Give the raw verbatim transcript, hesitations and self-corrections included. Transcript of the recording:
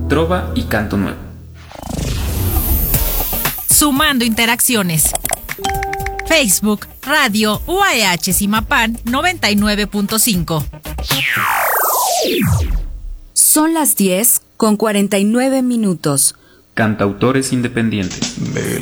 trova y canto nuevo. Sumando interacciones. Facebook, Radio U A E H Zimapán noventa y nueve punto cinco. Son las diez con cuarenta y nueve minutos. Cantautores independientes. De